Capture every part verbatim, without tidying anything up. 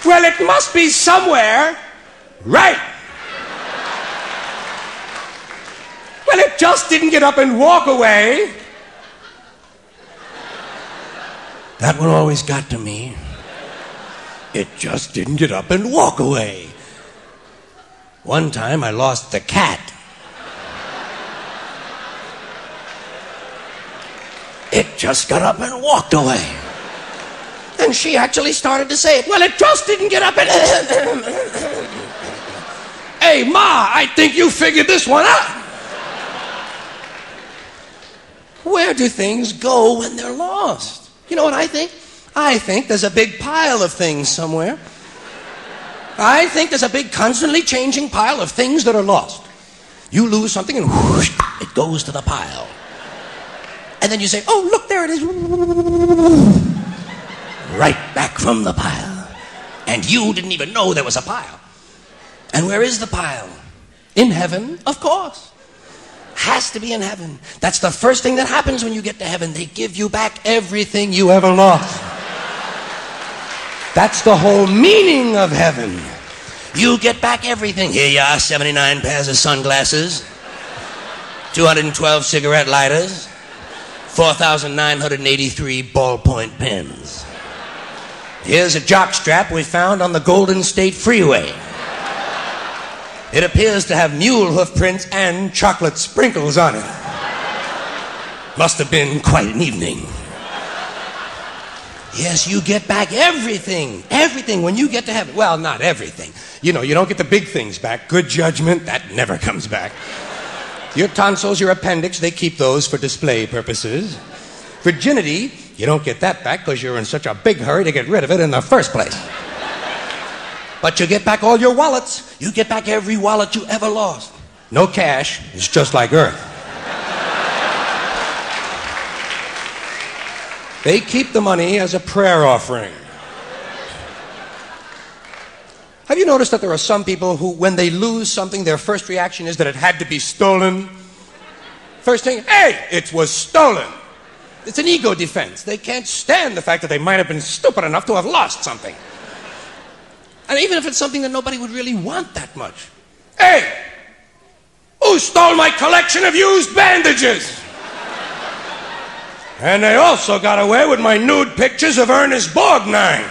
Well, it must be somewhere. Right. Well, it just didn't get up and walk away. That one always got to me. It just didn't get up and walk away. One time I lost the cat. It just got up and walked away. And she actually started to say it. Well, it just didn't get up and... Hey, Ma, I think you figured this one out. Where do things go when they're lost? You know what I think? I think there's a big pile of things somewhere. I think there's a big constantly changing pile of things that are lost. You lose something and whoosh, it goes to the pile. And then you say, oh, look, there it is. Right back from the pile. And you didn't even know there was a pile. And where is the pile? In heaven, of course. Has to be in heaven. That's the first thing that happens when you get to heaven. They give you back everything you ever lost. That's the whole meaning of heaven. You get back everything. Here you are, seventy-nine pairs of sunglasses, two hundred twelve cigarette lighters, four thousand nine hundred eighty-three ballpoint pens. Here's a jockstrap we found on the Golden State Freeway. It appears to have mule hoof prints and chocolate sprinkles on it. Must have been quite an evening. Yes, you get back everything. Everything when you get to heaven. Well, not everything. You know, you don't get the big things back. Good judgment, that never comes back. Your tonsils, your appendix, they keep those for display purposes. Virginity, you don't get that back because you're in such a big hurry to get rid of it in the first place. But you get back all your wallets. You get back every wallet you ever lost. No cash. It's just like Earth. They keep the money as a prayer offering. Have you noticed that there are some people who, when they lose something, their first reaction is that it had to be stolen? First thing, hey, it was stolen. It's an ego defense. They can't stand the fact that they might have been stupid enough to have lost something. And even if it's something that nobody would really want that much. Hey, who stole my collection of used bandages? And they also got away with my nude pictures of Ernest Borgnine.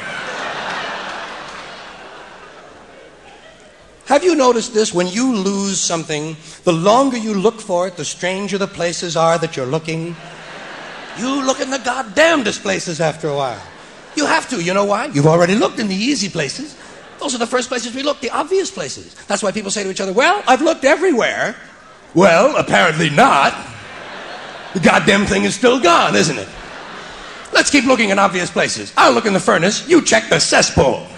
Have you noticed this? When you lose something, the longer you look for it, the stranger the places are that you're looking. You look in the goddamnedest places after a while. You have to. You know why? You've already looked in the easy places. Those are the first places we look, the obvious places. That's why people say to each other, well, I've looked everywhere. Well, apparently not. The goddamn thing is still gone, isn't it? Let's keep looking in obvious places. I'll look in the furnace. You check the cesspool.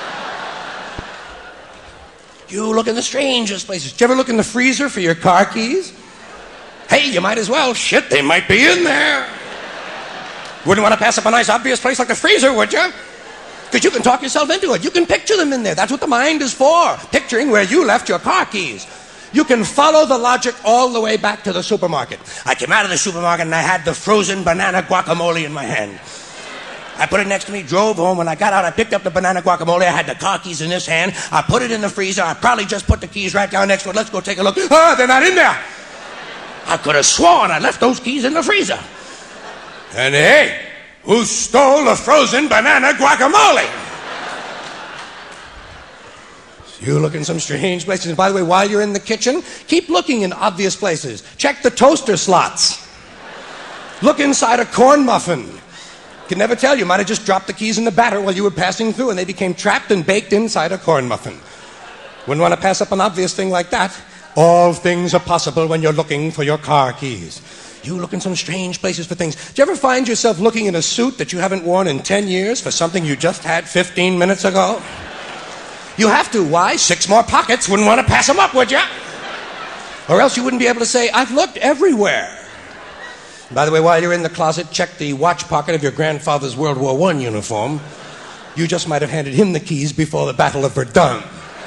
You look in the strangest places. Did you ever look in the freezer for your car keys? Hey, you might as well. Shit, they might be in there. Wouldn't want to pass up a nice obvious place like the freezer, would you? Because you can talk yourself into it. You can picture them in there. That's what the mind is for. Picturing where you left your car keys. You can follow the logic all the way back to the supermarket. I came out of the supermarket and I had the frozen banana guacamole in my hand. I put it next to me, drove home. When I got out, I picked up the banana guacamole. I had the car keys in this hand. I put it in the freezer. I probably just put the keys right down next to it. Let's go take a look. Ah, they're not in there. I could have sworn I left those keys in the freezer. And hey, who stole the frozen banana guacamole? You look in some strange places. And by the way, while you're in the kitchen, keep looking in obvious places. Check the toaster slots. Look inside a corn muffin. Can never tell. You might have just dropped the keys in the batter while you were passing through and they became trapped and baked inside a corn muffin. Wouldn't want to pass up an obvious thing like that. All things are possible when you're looking for your car keys. You look in some strange places for things. Do you ever find yourself looking in a suit that you haven't worn in ten years for something you just had fifteen minutes ago? You have to. Why? Six more pockets. Wouldn't want to pass them up, would you? Or else you wouldn't be able to say, I've looked everywhere. By the way, while you're in the closet, check the watch pocket of your grandfather's World War One uniform. You just might have handed him the keys before the Battle of Verdun.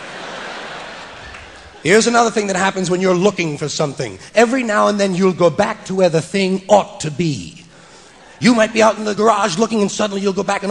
Here's another thing that happens when you're looking for something. Every now and then you'll go back to where the thing ought to be. You might be out in the garage looking and suddenly you'll go back and